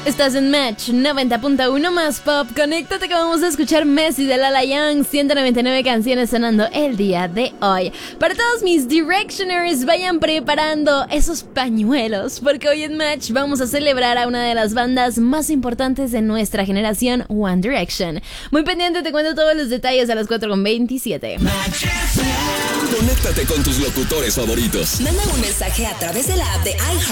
Estás en Match 90.1 más pop. Conéctate que vamos a escuchar Messi de Lala Young. 199 canciones sonando el día de hoy. Para todos mis Directioners, vayan preparando esos pañuelos, porque hoy en Match vamos a celebrar a una de las bandas más importantes de nuestra generación, One Direction. Muy pendiente, te cuento todos los detalles a las 4:27. Conéctate con tus locutores favoritos. Manda un mensaje a través de la app de iHeart